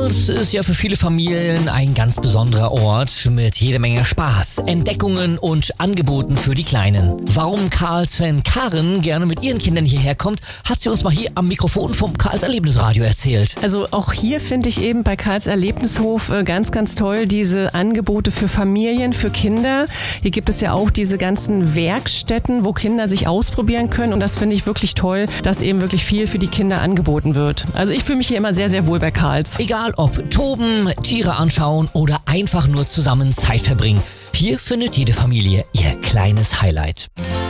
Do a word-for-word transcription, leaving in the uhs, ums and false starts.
Karls ist ja für viele Familien ein ganz besonderer Ort mit jede Menge Spaß, Entdeckungen und Angeboten für die Kleinen. Warum Karls Fan Karin gerne mit ihren Kindern hierher kommt, hat sie uns mal hier am Mikrofon vom Karls Erlebnisradio erzählt. Also auch hier finde ich eben bei Karls Erlebnishof ganz, ganz toll diese Angebote für Familien, für Kinder. Hier gibt es ja auch diese ganzen Werkstätten, wo Kinder sich ausprobieren können und das finde ich wirklich toll, dass eben wirklich viel für die Kinder angeboten wird. Also ich fühle mich hier immer sehr, sehr wohl bei Karls. Egal ob toben, Tiere anschauen oder einfach nur zusammen Zeit verbringen. Hier findet jede Familie ihr kleines Highlight.